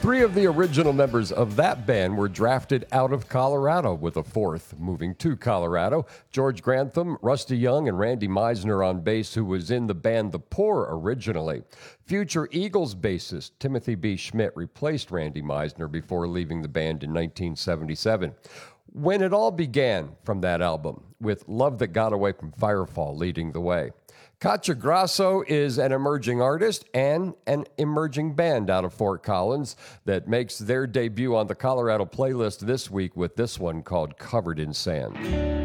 Three of the original members of that band were drafted out of Colorado, with a fourth moving to Colorado. George Grantham, Rusty Young, and Randy Meisner on bass, who was in the band The Poor originally. Future Eagles bassist Timothy B. Schmidt replaced Randy Meisner before leaving the band in 1977. When it all began from that album, with Love That Got Away from Firefall leading the way. Katja Grasso is an emerging artist and an emerging band out of Fort Collins that makes their debut on the Colorado playlist this week with this one called Covered in Sand.